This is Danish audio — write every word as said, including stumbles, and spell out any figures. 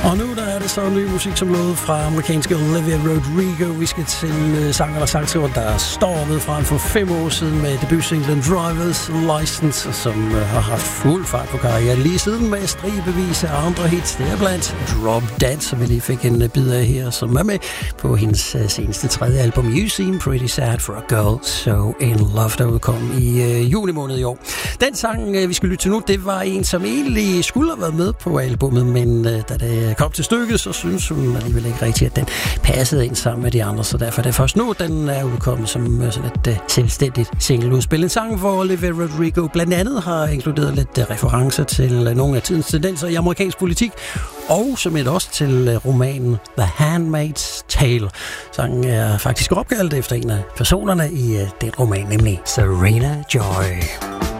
Og nu der er det så ny musik som noget fra amerikanske Olivia Rodrigo. Vi skal til uh, sanger og sangskriver, der stormede frem for fem år siden med debutsinglen Driver's License, som uh, har haft fuld fart på karrieren lige siden med stribevis af andre hits. Det er blandt Drop Dead, som vi lige fik en uh, bid af her, som er med på hendes uh, seneste tredje album, You Seem Pretty Sad for a Girl So In Love, der udkom i uh, juni måned i år. Den sang, uh, vi skal lytte til nu, det var en, som egentlig skulle have været med på albumet, men uh, da det kom til stykket, så synes hun alligevel ikke rigtigt, at den passede ind sammen med de andre, så derfor er det først nu, den er udkommet som sådan et uh, selvstændigt singleudspil. En sang, hvor Olivia Rodrigo blandt andet har inkluderet lidt uh, referencer til uh, nogle af tidens tendenser i amerikansk politik, og som et også til uh, romanen The Handmaid's Tale. Sangen er faktisk opkaldt efter en af personerne i uh, den roman, nemlig Serena Joy.